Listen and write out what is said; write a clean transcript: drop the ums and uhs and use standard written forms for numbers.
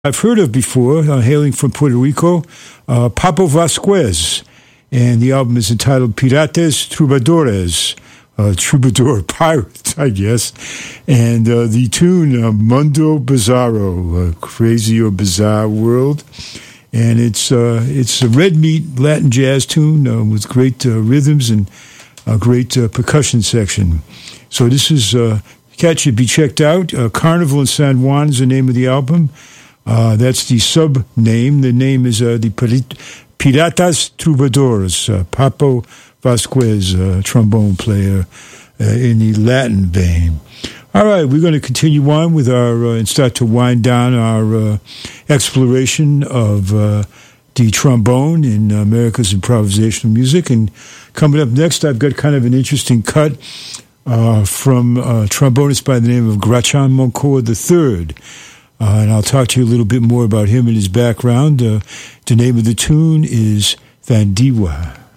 I've heard of before, hailing from Puerto Rico, Papo Vasquez. And the album is entitled Pirates Troubadours, troubadour pirates, I guess. And the tune, Mundo Bizarro, Crazy or Bizarre World. And it's a red meat Latin jazz tune with great rhythms and a great percussion section. So this is, cat should be checked out. Carnival in San Juan is the name of the album. That's the sub-name. The name is the Piratas Troubadours. Papo Vasquez, trombone player in the Latin vein. All right, we're going to continue on with our and start to wind down our exploration of the trombone in America's improvisational music. And coming up next, I've got kind of an interesting cut from a trombonist by the name of Grachan Moncor III. And I'll talk to you a little bit more about him and his background. The name of the tune is Vandiwa.